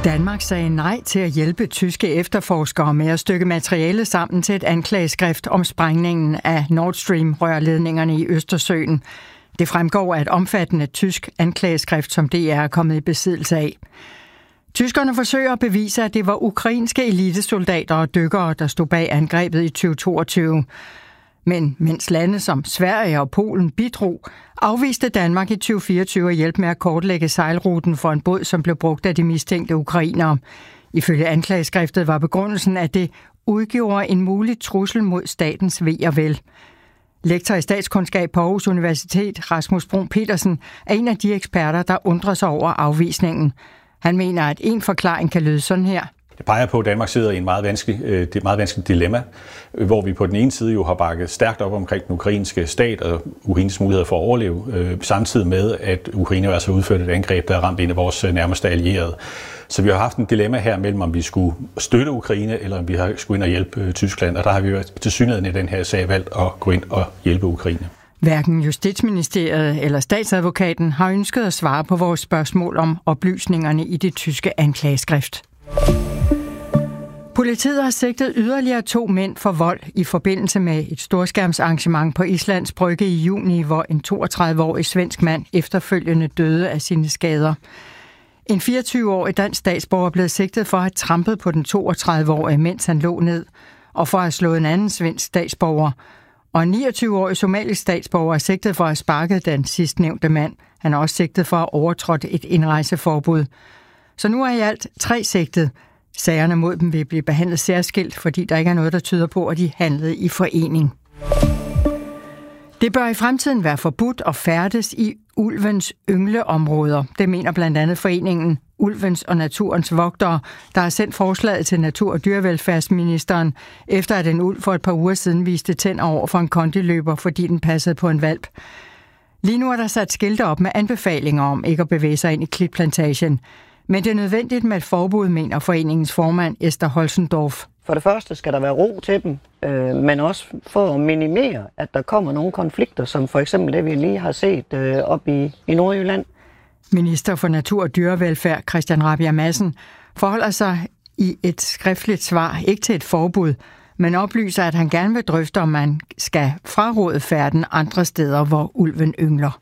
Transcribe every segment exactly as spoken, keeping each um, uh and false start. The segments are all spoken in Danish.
Danmark sagde nej til at hjælpe tyske efterforskere med at stykke materiale sammen til et anklageskrift om sprængningen af Nord Stream-rørledningerne i Østersøen. Det fremgår af et omfattende tysk anklageskrift, som D R er kommet i besiddelse af. Tyskerne forsøger at bevise, at det var ukrainske elitesoldater og dykkere, der stod bag angrebet i tyve toogtyve. Men mens lande som Sverige og Polen bidrog, afviste Danmark i tyve fireogtyve at hjælpe med at kortlægge sejlruten for en båd, som blev brugt af de mistænkte ukrainere. Ifølge anklageskriftet var begrundelsen, at det udgjorde en mulig trussel mod statens ve og vel. Lektor i statskundskab på Aarhus Universitet, Rasmus Bruun Petersen, er en af de eksperter, der undrer sig over afvisningen. Han mener, at en forklaring kan lyde sådan her. Det peger på, at Danmark sidder i en meget vanskelig, det meget vanskelig dilemma, hvor vi på den ene side jo har bakket stærkt op omkring den ukrainske stat og Ukraines muligheder for at overleve, øh, samtidig med, at Ukraine altså har udført et angreb, der har ramt en af vores nærmeste allierede. Så vi har haft en dilemma her mellem, om vi skulle støtte Ukraine, eller om vi skulle ind og hjælpe Tyskland, og der har vi jo tilsyneladende i den her sag valgt at gå ind og hjælpe Ukraine. Hverken Justitsministeriet eller statsadvokaten har ønsket at svare på vores spørgsmål om oplysningerne i det tyske anklageskrift. Politiet har sigtet yderligere to mænd for vold i forbindelse med et storskærmsarrangement på Islands Brygge i juni, hvor en toogtredive-årig svensk mand efterfølgende døde af sine skader. En fireogtyve-årig dansk statsborger blev sigtet for at have trampet på den toogtredive-årige, mens han lå ned, og for at have slået en anden svensk statsborger. Og en niogtyve-årig somalisk statsborger er sigtet for at have sparket den sidstnævnte mand. Han er også sigtet for at have overtrådt et indrejseforbud. Så nu er i alt tre sigtet. Sagerne mod dem vil blive behandlet særskilt, fordi der ikke er noget, der tyder på, at de handlede i forening. Det bør i fremtiden være forbudt at færdes i ulvens yngleområder. Det mener blandt andet foreningen Ulvens og Naturens Vogtere, der har sendt forslaget til Natur- og Dyrevelfærdsministeren, efter at en ulv for et par uger siden viste tænder over for en kondiløber, fordi den passede på en hvalp. Lige nu er der sat skilte op med anbefalinger om ikke at bevæge sig ind i klitplantagen. Men det er nødvendigt med et forbud, mener foreningens formand Esther Holzendorf. For det første skal der være ro til dem, øh, men også for at minimere, at der kommer nogle konflikter, som for eksempel det, vi lige har set øh, op i, i Nordjylland. Minister for Natur- og Dyrevelfærd Christian Rabjerg Madsen forholder sig i et skriftligt svar ikke til et forbud, men oplyser, at han gerne vil drøfte, om man skal fraråde færden andre steder, hvor ulven yngler.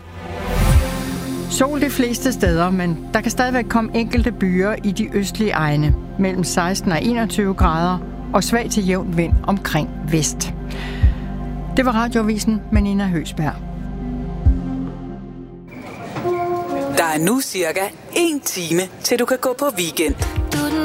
Sol de fleste steder, men der kan stadigvæk komme enkelte byer i de østlige egne, mellem seksten og enogtyve grader, og svag til jævn vind omkring vest. Det var Radioavisen med Nina Høsberg. Der er nu cirka en time, til du kan gå på weekend.